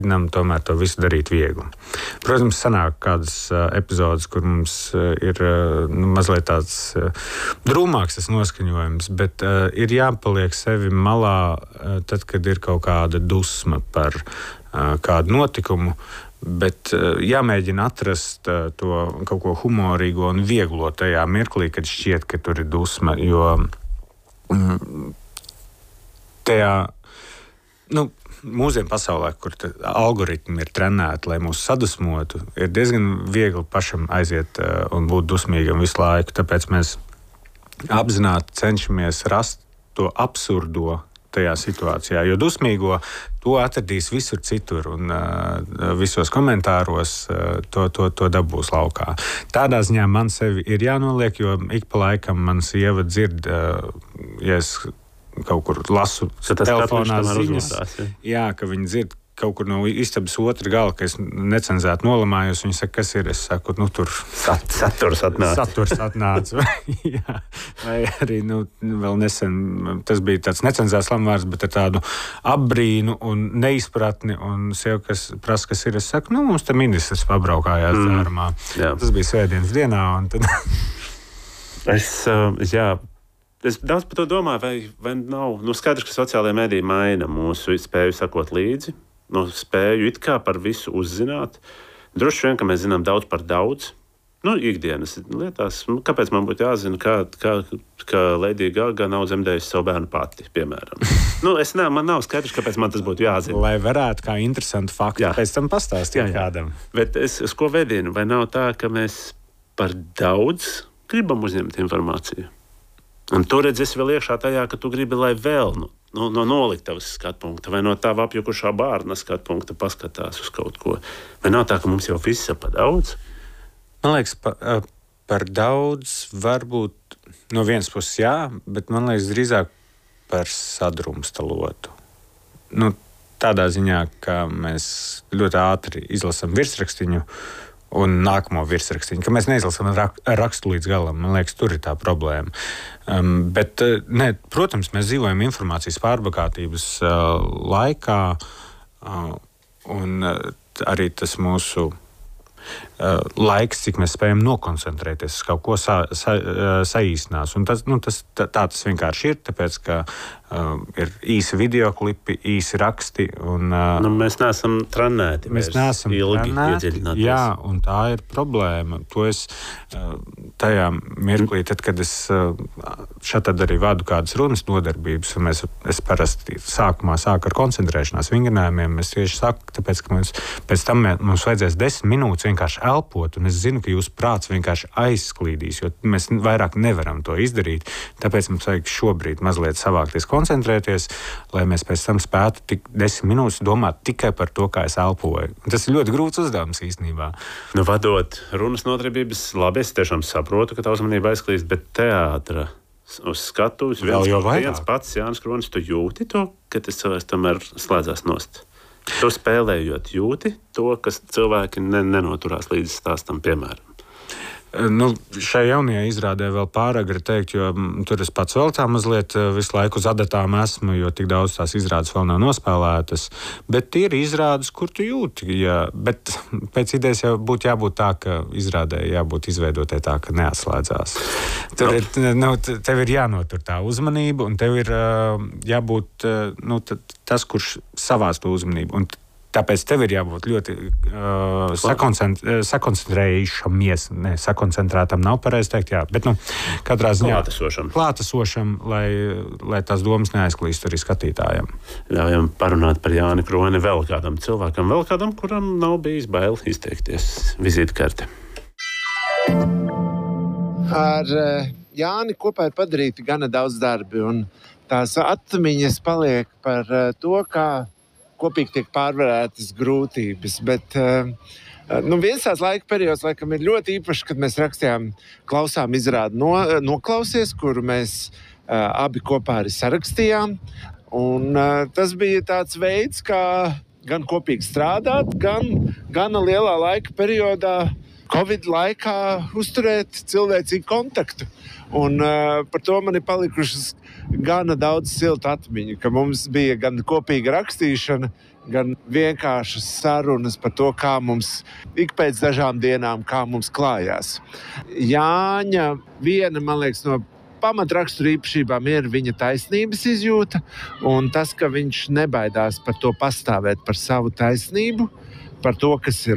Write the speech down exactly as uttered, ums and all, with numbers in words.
tomēr to visu darīt viegli. Protams, sanāk kādas uh, epizodes, kur mums uh, ir uh, nu, mazliet tāds uh, drūmāks tas noskaņojums, bet uh, ir jāpaliek sevi malā, uh, tad, kad ir kaut kāda dusma par uh, kādu notikumu, bet uh, jāmēģina atrast uh, to kaut ko humorīgo un vieglo tajā mirklī, kad šķiet, ka tur ir dusma, jo mm, tajā, nu, mūsdienu pasaulē, kur algoritmi ir trenēti, lai mūs sadusmotu, ir diezgan viegli pašam aiziet uh, un būt dusmīgam visu laiku. Tāpēc mēs apzināti cenšamies rast to absurdo tajā situācijā, jo dusmīgo to atradīs visur citur un uh, visos komentāros uh, to, to, to dabūs laukā. Tādā ziņā man sevi ir jānoliek, jo ik pa laikam man sieva dzird, uh, ja es kaut kur lasu telefonā ziņas, uzlādās, ja? Jā, ka viņi dzird kaut kur no istabas otra gala, ka es necenzētu nolamājos. Viņi saka, kas ir? Es saku, nu tur Sat, saturs atnāca. Saturs atnāca. Jā. Vai arī, nu, vēl nesen tas bija tāds necenzēts lamvārds, bet ar tādu apbrīnu un neizpratni, un sev, kas prasa, kas ir, es saku, nu, mums te ministrs pabraukājās mm. dzērumā. Jā. Tas bija svētdienas dienā, un tad... es, uh, jā... Es daudz par to domāju, vai, vai nav. Nu, skaidrs, ka sociālajie mediji maina mūsu spēju sakot līdzi, nu, spēju it kā par visu uzzināt. Droši vien, ka mēs zinām daudz par daudz. Nu, ikdienas lietās. Nu, kāpēc man būtu jāzina, kā, kā, kā Lady Gaga nav dzemdējusi savu bērnu pati, piemēram? Nu, es ne, man nav skaidrs, kāpēc man tas būtu jāzina. Lai varētu kā interesantu faktu jā. Pēc tam pastāstīt kādam. Bet es, es ko vedinu, vai nav tā, ka mēs par daudz gribam uzņemt informāciju? Un tur redzēs vēl iekšā tajā, ka tu gribi, lai vēl nu, no, no noliktavas skatpunkta vai no tava apjukušā bērna skatpunkta paskatās uz kaut ko. Vai nav tā, ka mums jau viss ir par daudz? Man liekas, pa, par daudz varbūt no vienas puses jā, bet man liekas drīzāk par sadrumstalotu. Nu, tādā ziņā, ka mēs ļoti ātri izlasam virsrakstiņu un nākamo virsrakstiņu, ka mēs neizlasām rak, rakstu līdz galam. Man liekas, tur ir tā problēma. Um, bet, ne, protams, mēs dzīvojam informācijas pārbagātības uh, laikā, uh, un uh, arī tas mūsu uh, laiks, cik mēs spējam nokoncentrēties, kaut ko sa, sa, uh, saīsinās. Un tas, nu, tas, tā, tā tas vienkārši ir, tāpēc, ka uh, ir īsi videoklipi, īsi raksti. Un, uh, nu, mēs neesam trenēti. Mēs neesam ilgi iedziļināties. Jā, un tā ir problēma. To es uh, tajā mirklī, tad, kad es uh, šatad arī vadu kādas runas nodarbības, un mēs, es parasti sākumā sāku ar koncentrēšanās vingrinājumiem, mēs tieši saku, tāpēc, ka mums, pēc tam mums vajadzēs desmit minūtes vienkārši elpot, un es zinu, ka jūsu prāts vienkārši aizsklīdīs, jo mēs vairāk nevaram to izdarīt. Tāpēc mums vajag šobrīd mazliet savākties, koncentrēties, lai mēs pēc tam spētu tik desmit minūtes domāt tikai par to, kā es elpoju. Tas ir ļoti grūts uzdevums īstenībā. Nu, vadot runas nodarbības, labi, es tiešām saprotu, ka tā uzmanība aizklīst, bet teātra uz skatuves viens, viens pats Jānis Kronis, tu jūti to, ka tas cilvēks tomēr slēdzās nost? Tu spēlējot jūti to, kas cilvēki ne, nenoturās līdz stāstam, piemēram. Nu, šai jaunajai izrādē vēl pāragri teikt, jo m, tur es pats vēl tā mazliet visu laiku uz adatām esmu, jo tik daudz tās izrādes vēl nav nospēlētas. Bet ir izrādes, kur tu jūti. Ja, bet pēc idejas jau būtu jābūt tā, ka izrādē jābūt izveidotai tā, ka neatslēdzās. Tur ir, nu, tev ir jānotur tā uzmanība, un tev ir jābūt nu, tas, kurš savās to uzmanību. Un tāpēc tev ir jābūt ļoti uh, sakoncent, sakoncentrējušamies. Ne, sakoncentrētam nav pareizi teikt, jā. Bet, nu, katrā ziņā klātesošam. Klātesošam, lai, lai tās domas neaizklīst arī skatītājiem. Ļaujam parunāt par Jāni Kroni vēl kādam cilvēkam, vēl kādam, kuram nav bijis bail izteikties. Vizītkarte. Ar Jāni kopā ir padarīti gana daudz darbi, un tās atmiņas paliek par to, kā kopīgi tiek pārvarētas grūtības, bet nu, viens tās laika periods laikam ir ļoti īpašs, kad mēs rakstījām klausām izrādi no, noklausies, kuru mēs uh, abi kopā arī sarakstījām, un uh, tas bija tāds veids, kā gan kopīgi strādāt, gan gana lielā laika periodā Covid laikā uzturēt cilvēcīgu kontaktu. Un uh, par to man ir palikušas gana daudz siltu atmiņu, ka mums bija gan kopīga rakstīšana, gan vienkāršas sarunas par to, kā mums ik pēc dažām dienām, kā mums klājās. Jāņa viena, man liekas, no pamatrakstura īpašībām ir viņa taisnības izjūta un tas, ka viņš nebaidās par to pastāvēt, par savu taisnību, par to, kas ir